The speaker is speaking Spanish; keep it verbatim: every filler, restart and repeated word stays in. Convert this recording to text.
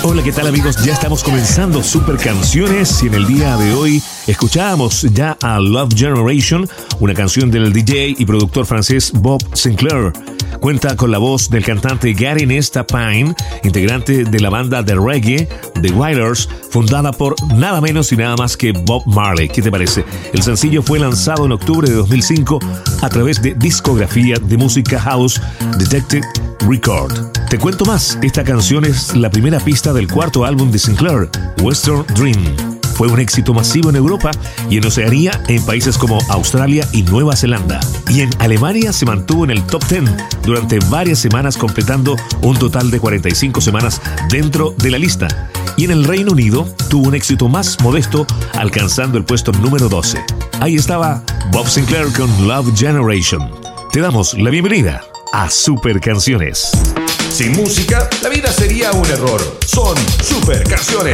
Hola, ¿qué tal amigos? Ya estamos comenzando Super Canciones y en el día de hoy escuchábamos ya a Love Generation, una canción del D J y productor francés Bob Sinclair. Cuenta con la voz del cantante Gary Nesta Pine, integrante de la banda de reggae The Wailers, fundada por nada menos y nada más que Bob Marley. ¿Qué te parece? El sencillo fue lanzado en octubre de dos mil cinco a través de discografía de música house Detective Record. Te cuento más, esta canción es la primera pista del cuarto álbum de Sinclair, Western Dream. Fue un éxito masivo en Europa y en Oceanía, en países como Australia y Nueva Zelanda. Y en Alemania se mantuvo en el top diez durante varias semanas, completando un total de cuarenta y cinco semanas dentro de la lista. Y en el Reino Unido tuvo un éxito más modesto, alcanzando el puesto número doce. Ahí estaba Bob Sinclair con Love Generation. Te damos la bienvenida a Super Canciones. Sin música, la vida sería un error. Son Super Canciones.